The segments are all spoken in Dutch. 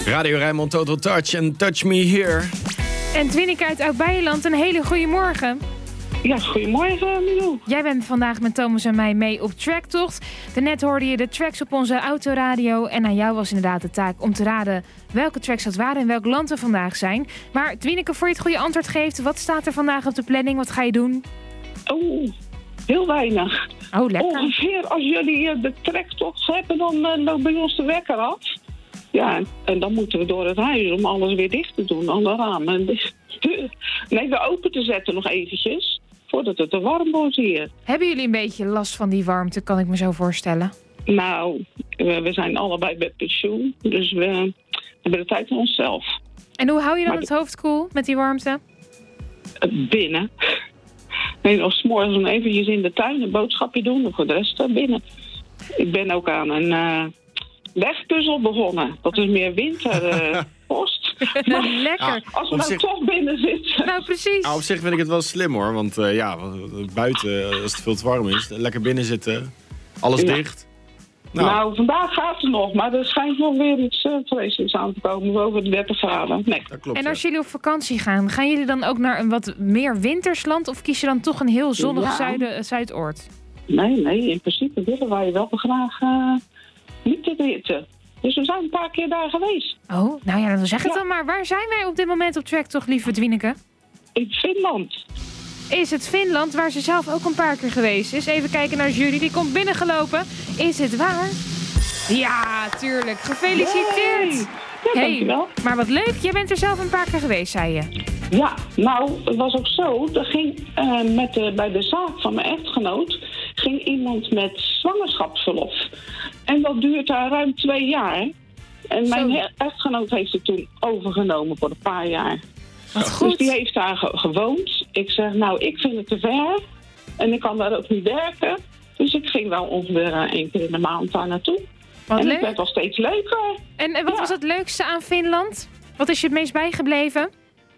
Radio Rijnmond Total Touch en Touch Me Here. En Twinnik uit Oud-Beijerland, een hele goede morgen. Ja, goedemorgen Milou. Jij bent vandaag met Thomas en mij mee op tracktocht. Daarnet hoorde je de tracks op onze autoradio. En aan jou was inderdaad de taak om te raden welke tracks dat waren en welk land we vandaag zijn. Maar Twinneke, voor je het goede antwoord geeft, wat staat er vandaag op de planning? Wat ga je doen? Oh, heel weinig. Oh, lekker. Ongeveer als jullie de trektocht hebben, dan loopt bij ons de wekker af. Ja, en dan moeten we door het huis om alles weer dicht te doen, alle ramen. Nee, we open te zetten nog eventjes, voordat het te warm wordt hier. Hebben jullie een beetje last van die warmte, kan ik me zo voorstellen? Nou, we zijn allebei met pensioen, dus we hebben de tijd voor onszelf. En hoe hou je dan het hoofd koel met die warmte? Binnen. Nee, of 's morgens nog eventjes in de tuin een boodschapje doen, of voor de rest binnen. Ik ben ook aan een wegpuzzel begonnen. Dat is meer winterpost. Lekker. Als we nou toch binnen zitten. Nou, precies. Op zich vind ik het wel slim hoor, want buiten, als het veel te warm is, lekker binnen zitten, alles dicht. Nou, vandaag gaat het nog, maar er schijnt nog weer iets vreselijks aan te komen, boven de 30 graden. Nee. Dat klopt. En als jullie op vakantie gaan jullie dan ook naar een wat meer wintersland of kies je dan toch een heel zonnig zuidoord? Nee, in principe willen wij wel graag niet te hitte. Dus we zijn een paar keer daar geweest. Oh, nou ja, dan zeg het dan maar. Waar zijn wij op dit moment op track toch, lieve Twinneke? In Finland. Is het Finland, waar ze zelf ook een paar keer geweest is? Even kijken naar jury, die komt binnengelopen. Is het waar? Ja, tuurlijk. Gefeliciteerd. Ja, dankjewel. Maar wat leuk, jij bent er zelf een paar keer geweest, zei je. Ja, nou, het was ook zo. Er ging bij de zaak van mijn echtgenoot ging iemand met zwangerschapsverlof. En dat duurt daar ruim 2 jaar. En mijn echtgenoot heeft het toen overgenomen voor een paar jaar. Wat goed. Dus die heeft daar gewoond. Ik zeg, nou, ik vind het te ver. En ik kan daar ook niet werken. Dus ik ging wel ongeveer 1 keer in de maand daar naartoe. Wat leuk. Het werd wel steeds leuker. En wat was het leukste aan Finland? Wat is je het meest bijgebleven?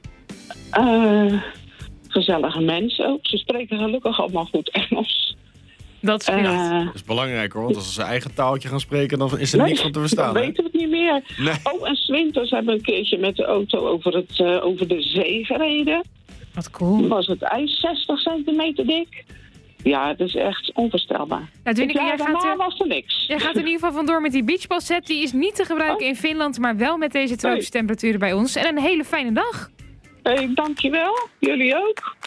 Gezellige mensen ook. Ze spreken gelukkig allemaal goed Engels. Dat is belangrijk hoor, want als ze zijn eigen taaltje gaan spreken, dan is er niks van te verstaan. Dan weten we het niet meer. Nee. Oh, en 's winters hebben we een keertje met de auto over de zee gereden. Wat cool. Dan was het ijs 60 centimeter dik. Ja, het is echt onvoorstelbaar. Nou, Twinneke, daarna was er niks. Jij gaat in ieder geval vandoor met die beachballset. Die is niet te gebruiken in Finland, maar wel met deze tropische temperaturen bij ons. En een hele fijne dag. Dankjewel. Jullie ook.